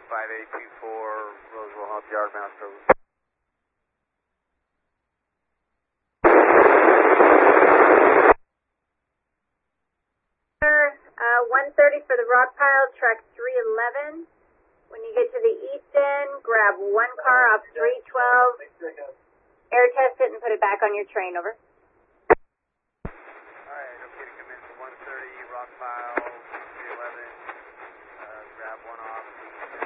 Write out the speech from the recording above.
5824 Roseville Hump Yard, Mount Service. 130 for the rock pile, track 311. When you get to the east end, grab one car off 312, air test it and put it back on your train, over. Alright, okay to come in for 130, rock pile, 311, grab one off.